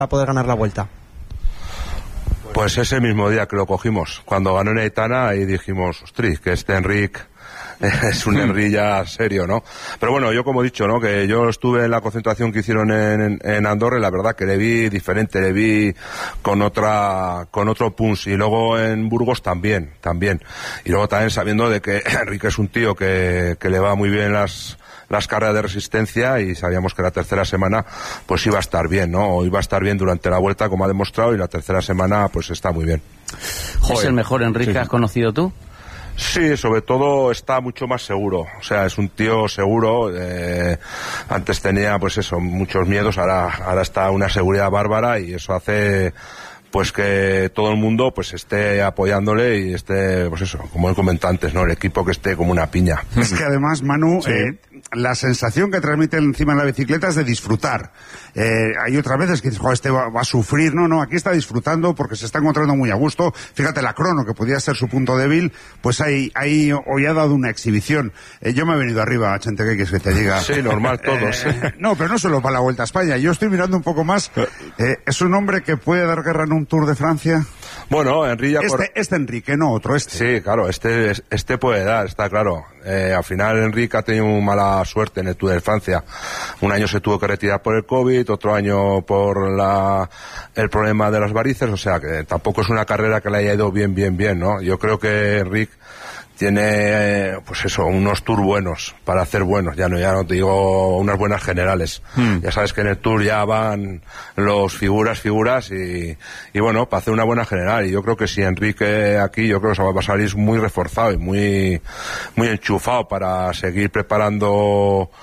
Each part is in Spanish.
para poder ganar la Vuelta? Pues ese mismo día que lo cogimos, cuando ganó en Aitana, y dijimos, ostras, que este Enric es un Enric ya serio, ¿no? Pero bueno, yo como he dicho, ¿no? Que yo estuve en la concentración que hicieron en Andorra, y la verdad que le vi diferente, le vi con otro punch, y luego en Burgos también, y luego también sabiendo de que Enric es un tío que le va muy bien las carreras de resistencia, y sabíamos que la tercera semana pues iba a estar bien, ¿no? O iba a estar bien durante la Vuelta, como ha demostrado, y la tercera semana pues está muy bien. ¿Es el mejor Enric que has conocido tú? Sí, sobre todo está mucho más seguro, o sea, es un tío seguro. Antes tenía pues eso, muchos miedos, ahora está una seguridad bárbara, y eso hace pues que todo el mundo pues esté apoyándole y esté, pues eso, como he comentado antes, ¿no? El equipo que esté como una piña. Es que además, Manu, sí, la sensación que transmite encima de la bicicleta es de disfrutar. Hay otras veces que dices, este va a sufrir. No, aquí está disfrutando porque se está encontrando muy a gusto. Fíjate, la crono, que podía ser su punto débil, pues hoy ha dado una exhibición. Yo me he venido arriba, Chente, ¿qué quieres que te diga? Sí, normal, todos. No, pero no solo para la Vuelta a España. Yo estoy mirando un poco más. ¿Es un hombre que puede dar guerra en un Tour de Francia? Bueno, Enrique... Este Enrique, no otro, Sí, claro, este puede dar, está claro. Al final Enrique ha tenido muy mala suerte en el Tour de Francia. Un año se tuvo que retirar por el COVID, otro año por el problema de las varices, o sea que tampoco es una carrera que le haya ido bien, ¿no? Yo creo que Enrique tiene, pues eso, unos Tours buenos, para hacer buenos, ya no te digo unas buenas generales. Ya sabes que en el Tour ya van los figuras, y bueno, para hacer una buena general, y yo creo que si Enrique aquí, yo creo que se va a salir muy reforzado y muy enchufado para seguir preparando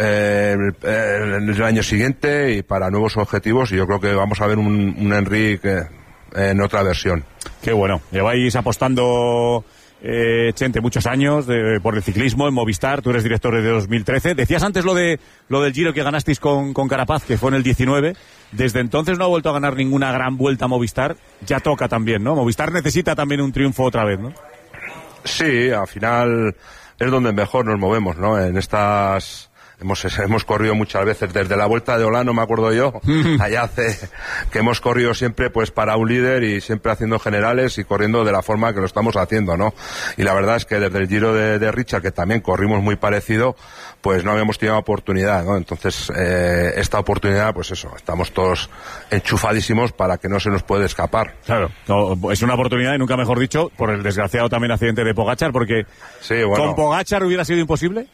el año siguiente y para nuevos objetivos, y yo creo que vamos a ver un Enrique en otra versión. Qué bueno, lleváis apostando... Chente, muchos años por el ciclismo en Movistar. Tú eres director desde 2013. Decías antes lo del Giro que ganasteis con Carapaz, que fue en el 19. Desde entonces no ha vuelto a ganar ninguna gran Vuelta a Movistar. Ya toca también, ¿no? Movistar necesita también un triunfo otra vez, ¿no? Sí, al final es donde mejor nos movemos, ¿no? En estas... Hemos corrido muchas veces desde la Vuelta de Olano, me acuerdo yo, allá hace que hemos corrido siempre pues para un líder, y siempre haciendo generales y corriendo de la forma que lo estamos haciendo, ¿no? Y la verdad es que desde el Giro de Richard, que también corrimos muy parecido, pues no habíamos tenido oportunidad, ¿no? Entonces, esta oportunidad, pues eso, estamos todos enchufadísimos para que no se nos puede escapar. Claro, no, es una oportunidad, y nunca mejor dicho, por el desgraciado también accidente de Pogačar, porque sí, bueno, ¿con Pogačar hubiera sido imposible?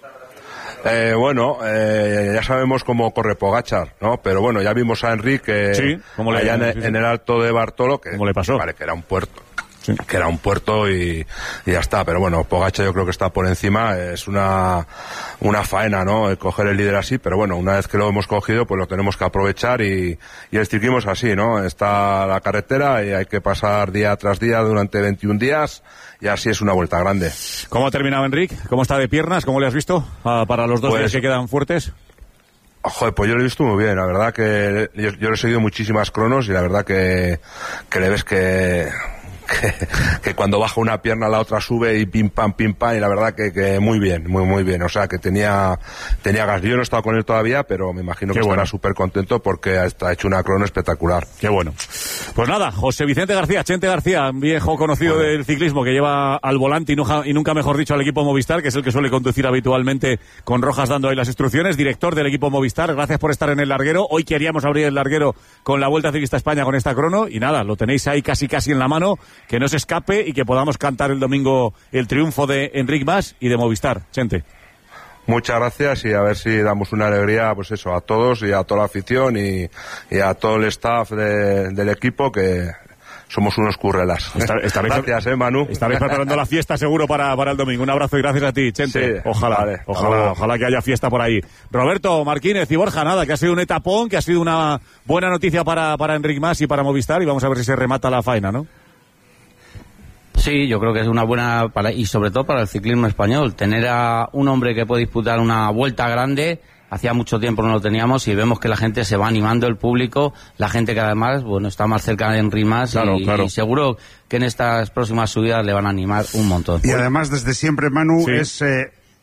Ya sabemos cómo corre Pogačar, ¿no? Pero bueno, ya vimos a Enrique allá en el Alto de Bartolo, que, ¿cómo le pasó? Vale, que era un puerto. Sí. Que era un puerto y ya está, pero bueno, Pogačar yo creo que está por encima, es una faena, ¿no? El coger el líder así, pero bueno, una vez que lo hemos cogido, pues lo tenemos que aprovechar, y el ciclismo es así, ¿no? Está la carretera y hay que pasar día tras día durante 21 días, y así es una vuelta grande. ¿Cómo ha terminado Enric? ¿Cómo está de piernas? ¿Cómo le has visto para los 2 días que quedan fuertes? Joder, pues yo lo he visto muy bien, la verdad que yo le he seguido muchísimas cronos, y la verdad que le ves que cuando baja una pierna la otra sube, y pim pam, y la verdad que muy bien, muy bien, o sea que tenía gas. Yo no he estado con él todavía, pero me imagino que estará súper contento porque ha hecho una crono espectacular. Qué bueno. Pues nada, José Vicente García, Chente García, un viejo conocido del ciclismo que lleva al volante y nunca mejor dicho al equipo Movistar, que es el que suele conducir habitualmente con Rojas dando ahí las instrucciones, director del equipo Movistar. Gracias por estar en el larguero. Hoy queríamos abrir el larguero con la Vuelta Ciclista a España con esta crono, y nada, lo tenéis ahí casi en la mano, que no se escape y que podamos cantar el domingo el triunfo de Enric Mas y de Movistar. Chente. Muchas gracias, y a ver si damos una alegría, pues eso, a todos y a toda la afición y a todo el staff del equipo, que somos unos currelas. Gracias, Manu. Estaréis preparando la fiesta seguro para el domingo. Un abrazo y gracias a ti, Chente. Sí, ojalá que haya fiesta por ahí. Roberto Martínez y Borja, nada, que ha sido un etapón, que ha sido una buena noticia para Enric Mas y para Movistar, y vamos a ver si se remata la faena, ¿no? Sí, yo creo que es una buena, y sobre todo para el ciclismo español, tener a un hombre que puede disputar una vuelta grande. Hacía mucho tiempo no lo teníamos, y vemos que la gente se va animando, el público, la gente que además, bueno, está más cerca de Enric Mas, claro. Y seguro que en estas próximas subidas le van a animar un montón. Y además, desde siempre, Manu, sí,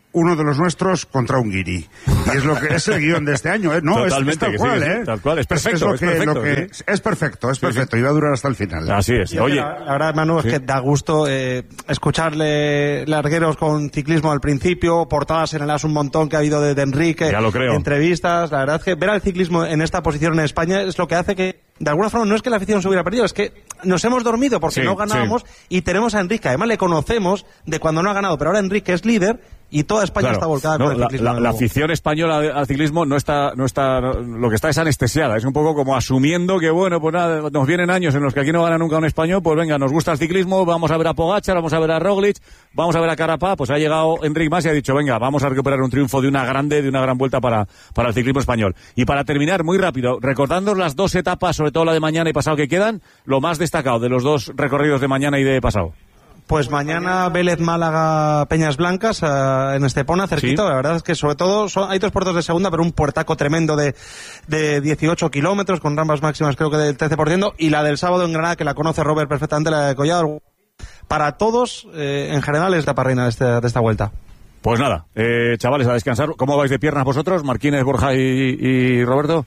uno de los nuestros contra un guiri. Y es lo que es el guión de este año, ¿eh? No, es tal cual, sí, ¿eh? Tal cual, es perfecto. Es perfecto, y va a durar hasta el final. Así es. Oye, la verdad, Manu, es que da gusto escucharle largueros con ciclismo al principio, portadas en el As un montón que ha habido de Enrique, ya lo creo. Entrevistas. La verdad es que ver al ciclismo en esta posición en España es lo que hace que, de alguna forma, no es que la afición se hubiera perdido, es que nos hemos dormido porque no ganábamos y tenemos a Enrique. Además, le conocemos de cuando no ha ganado, pero ahora Enrique es líder y toda España está volcada con el ciclismo. La afición española al ciclismo no está, lo que está es anestesiada. Es un poco como asumiendo que, bueno, pues nada, nos vienen años en los que aquí no gana nunca un español, pues venga, nos gusta el ciclismo, vamos a ver a Pogačar, vamos a ver a Roglic, vamos a ver a Carapaz. Pues ha llegado Enric Mas y ha dicho, venga, vamos a recuperar un triunfo de una gran vuelta para el ciclismo español. Y para terminar, muy rápido, recordando las dos etapas, sobre todo la de mañana y pasado que quedan, lo más destacado de los dos recorridos de mañana y de pasado. Pues mañana Vélez, Málaga, Peñas Blancas, en Estepona, cerquito. ¿Sí? La verdad es que sobre todo hay 2 puertos de segunda, pero un puertaco tremendo de 18 kilómetros, con rampas máximas creo que del 13%, y la del sábado en Granada, que la conoce Robert perfectamente, la de Collado. Para todos, en general, es la parrina de esta vuelta. Pues nada, chavales, a descansar. ¿Cómo vais de piernas vosotros, Marquínez, Borja y Roberto?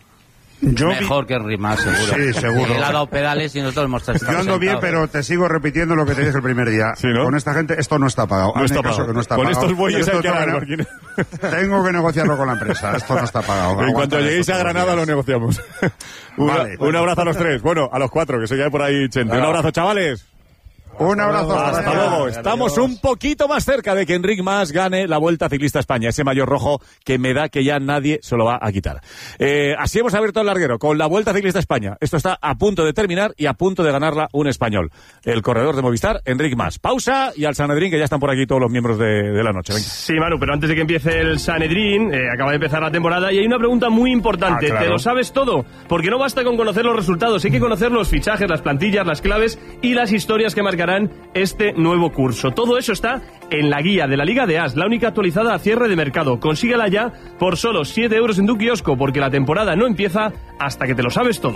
Mejor que Enric Mas, seguro. Sí, seguro. Él ha dado pedales y nosotros hemos estado Yo ando bien, pero te sigo repitiendo lo que te dije el primer día. ¿Sí, no? Con esta gente esto no está pagado. No está pagado. Que no está con pagado. Estos bueyes hay que hablar, Marquínez. Tengo que negociarlo con la empresa. Esto no está pagado. En cuanto lleguéis a Granada lo negociamos. Un abrazo a los 3. Bueno, a los 4, que se quede por ahí Chente. Un abrazo, chavales. Un abrazo. Hasta luego. Estamos un poquito más cerca de que Enric Mas gane la Vuelta Ciclista a España. Ese maillot rojo que me da que ya nadie se lo va a quitar. Así hemos abierto el larguero con la Vuelta Ciclista a España. Esto está a punto de terminar y a punto de ganarla un español. El corredor de Movistar, Enric Mas. Pausa y al Sanedrín, que ya están por aquí todos los miembros de la noche. Venga. Sí, Manu, pero antes de que empiece el Sanedrín, acaba de empezar la temporada y hay una pregunta muy importante. Claro. ¿Te lo sabes todo? Porque no basta con conocer los resultados, hay que conocer los fichajes, las plantillas, las claves y las historias que marcarán este nuevo curso. Todo eso está en la guía de la Liga de As, la única actualizada a cierre de mercado. Consíguela ya por solo 7 euros en tu kiosco, porque la temporada no empieza hasta que te lo sabes todo.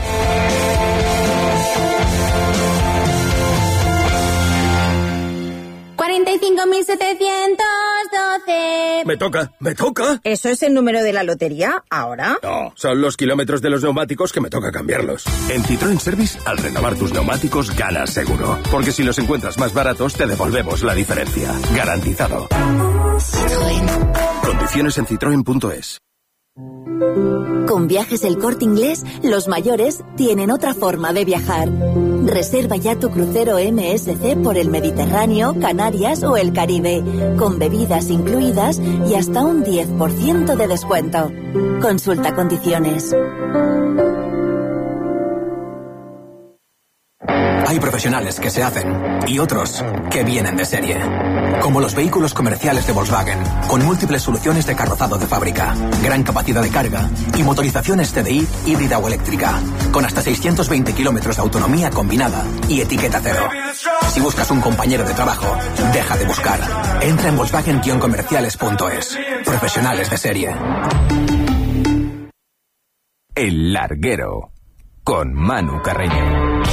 Me toca. ¿Eso es el número de la lotería? ¿Ahora? No, son los kilómetros de los neumáticos que me toca cambiarlos. En Citroën Service, al renovar tus neumáticos, ganas seguro. Porque si los encuentras más baratos, te devolvemos la diferencia. Garantizado. Citroën. Condiciones en citroen.es. Con Viajes El Corte Inglés, los mayores tienen otra forma de viajar. Reserva ya tu crucero MSC por el Mediterráneo, Canarias o el Caribe, con bebidas incluidas y hasta un 10% de descuento. Consulta condiciones. Hay profesionales que se hacen y otros que vienen de serie. Como los vehículos comerciales de Volkswagen, con múltiples soluciones de carrozado de fábrica, gran capacidad de carga y motorizaciones TDI híbrida o eléctrica, con hasta 620 kilómetros de autonomía combinada y etiqueta cero. Si buscas un compañero de trabajo, deja de buscar. Entra en Volkswagen-comerciales.es. Profesionales de serie. El Larguero, con Manu Carreño.